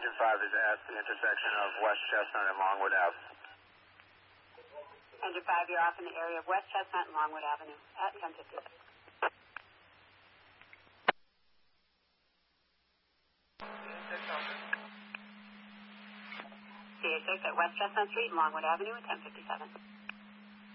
Engine 5 is at the intersection of West Chestnut and Longwood Ave. Engine 5, you're off in the area of West Chestnut and Longwood Avenue at 10:50. CA6 at West Chestnut Street and Longwood Avenue at 10:57.